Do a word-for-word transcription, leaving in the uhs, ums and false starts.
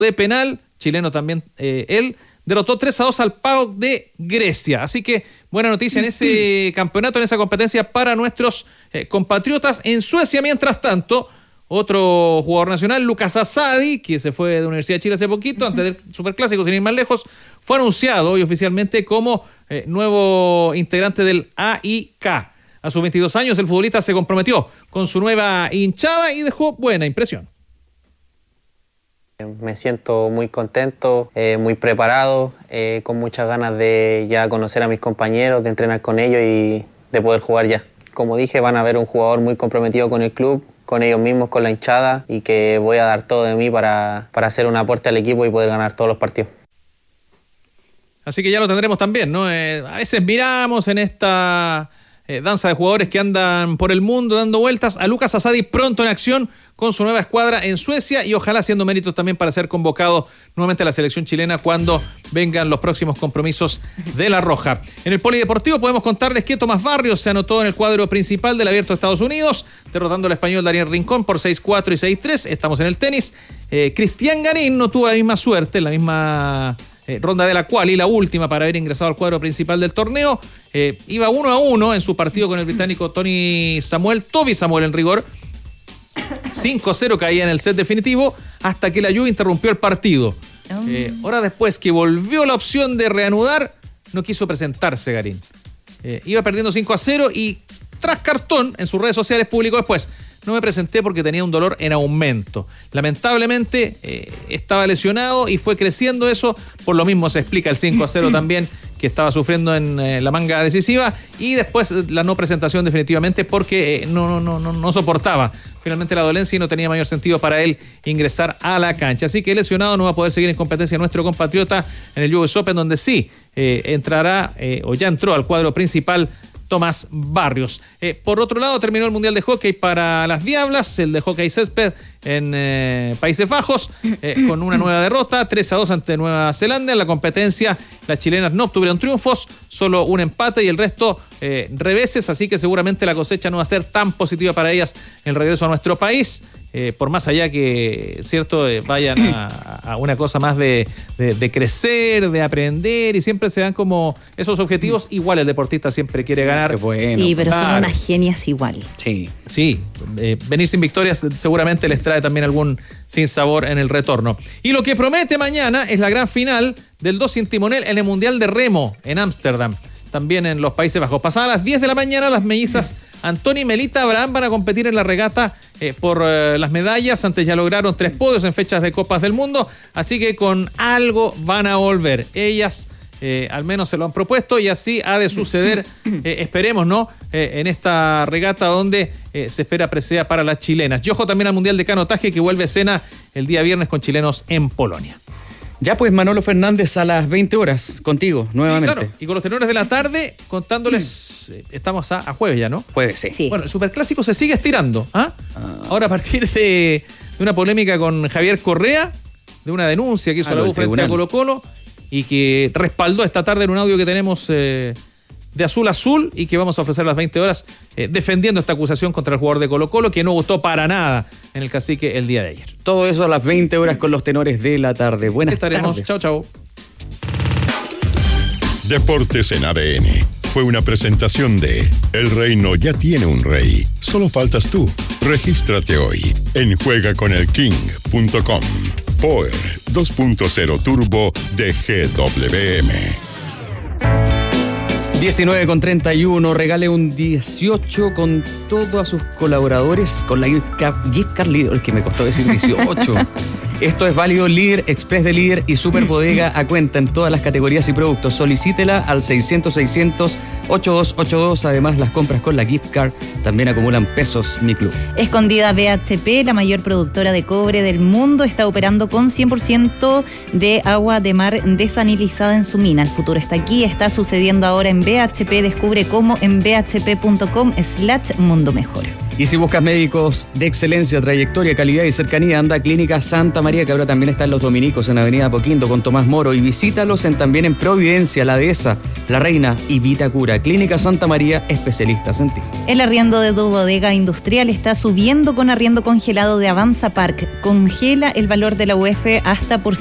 de penal, chileno también eh, él, derrotó tres a dos al P A O K de Grecia. Así que buena noticia en ese campeonato, en esa competencia para nuestros eh, compatriotas. En Suecia, mientras tanto, otro jugador nacional, Lucas Asadi, que se fue de la Universidad de Chile hace poquito, antes del Superclásico, sin ir más lejos, fue anunciado hoy oficialmente como eh, nuevo integrante del A I K. A sus veintidós años, el futbolista se comprometió con su nueva hinchada y dejó buena impresión. Me siento muy contento, eh, muy preparado, eh, con muchas ganas de ya conocer a mis compañeros, de entrenar con ellos y de poder jugar ya. Como dije, van a ver un jugador muy comprometido con el club, con ellos mismos, con la hinchada, y que voy a dar todo de mí para, para hacer un aporte al equipo y poder ganar todos los partidos. Así que ya lo tendremos también, ¿no? Eh, a veces miramos en esta eh, danza de jugadores que andan por el mundo dando vueltas a Lucas Asadi pronto en acción con su nueva escuadra en Suecia y ojalá haciendo méritos también para ser convocado nuevamente a la selección chilena cuando vengan los próximos compromisos de la Roja. En el polideportivo podemos contarles que Tomás Barrios se anotó en el cuadro principal del Abierto de Estados Unidos, derrotando al español Daniel Rincón por seis cuatro y seis tres. Estamos en el tenis. Eh, Cristian Garín no tuvo la misma suerte, la misma eh, ronda de la cual y la última para haber ingresado al cuadro principal del torneo. Eh, iba uno a uno en su partido con el británico Tony Samuel, Toby Samuel en rigor. cinco cero caía en el set definitivo hasta que la lluvia interrumpió el partido. Eh, horas después que volvió la opción de reanudar, no quiso presentarse Garín. Eh, iba perdiendo cinco a cero y tras cartón en sus redes sociales publicó después: no me presenté porque tenía un dolor en aumento. Lamentablemente eh, estaba lesionado y fue creciendo eso. Por lo mismo se explica el cinco a cero también que estaba sufriendo en eh, la manga decisiva, y después la no presentación definitivamente porque eh, no, no, no, no soportaba finalmente la dolencia y no tenía mayor sentido para él ingresar a la cancha. Así que lesionado, no va a poder seguir en competencia nuestro compatriota en el U S Open, donde sí eh, entrará eh, o ya entró al cuadro principal Tomás Barrios. Eh, por otro lado, terminó el Mundial de Hockey para las Diablas, el de hockey césped en eh, Países Bajos, eh, con una nueva derrota, tres a dos ante Nueva Zelanda. En la competencia, las chilenas no obtuvieron triunfos, solo un empate y el resto eh, reveses, así que seguramente la cosecha no va a ser tan positiva para ellas el regreso a nuestro país. Eh, por más allá que, cierto, eh, vayan a, a una cosa más de, de, de crecer, de aprender, y siempre se dan como esos objetivos. Igual el deportista siempre quiere ganar. Bueno, sí, pero claro. Son unas genias igual. Sí. Sí, eh, venir sin victorias seguramente les trae también algún sinsabor en el retorno. Y lo que promete mañana es la gran final del dos sin timonel en el Mundial de Remo en Ámsterdam, también en los Países Bajos. Pasadas las diez de la mañana, las mellizas Antoni y Melita Abraham van a competir en la regata eh, por eh, las medallas. Antes ya lograron tres podios en fechas de Copas del Mundo, así que con algo van a volver. Ellas eh, al menos se lo han propuesto y así ha de suceder, eh, esperemos, ¿no? Eh, en esta regata donde eh, se espera presea para las chilenas. Y ojo también al Mundial de Canotaje que vuelve a escena el día viernes con chilenos en Polonia. Ya pues, Manolo Fernández, a las veinte horas, contigo, nuevamente. Sí, claro. Y con los tenores de la tarde, contándoles, eh, estamos a, a jueves ya, ¿no? Puede ser. Sí. Bueno, el Superclásico se sigue estirando. ¿ah? Ah. Ahora, a partir de, de una polémica con Javier Correa, de una denuncia que hizo ah, la U frente tribunal. a Colo Colo, y que respaldó esta tarde en un audio que tenemos eh, de Azul Azul, y que vamos a ofrecer a las veinte horas, eh, defendiendo esta acusación contra el jugador de Colo Colo, que no gustó para nada en el Cacique el día de ayer. Todo eso a las veinte horas con los tenores de la tarde. Buenas Estaremos. tardes. Chao, chao. Deportes en A D N. Fue una presentación de El Reino ya tiene un rey. Solo faltas tú. Regístrate hoy en juega con el king punto com. Power dos punto cero Turbo de G W M. diecinueve con treinta y uno, regale un dieciocho con todos sus colaboradores con la gift card líder, es que me costó decir dieciocho. Esto es válido Líder, Express de Líder y Super Bodega a cuenta en todas las categorías y productos. Solicítela al seiscientos seiscientos ochenta y dos ochenta y dos. Además, las compras con la gift card también acumulan pesos. Mi club. Escondida B H P, la mayor productora de cobre del mundo, está operando con cien por ciento de agua de mar desalinizada en su mina. El futuro está aquí, está sucediendo ahora en B H P. Descubre cómo en b h p punto com slash mundo mejor. Y si buscas médicos de excelencia, trayectoria, calidad y cercanía, anda a Clínica Santa María, que ahora también está en Los Dominicos, en Avenida Apoquindo, con Tomás Moro. Y visítalos en, también en Providencia, La Dehesa, La Reina y Vitacura. Clínica Santa María, especialistas en ti. El arriendo de tu bodega industrial está subiendo con arriendo congelado de Avanza Park. Congela el valor de la U E F hasta por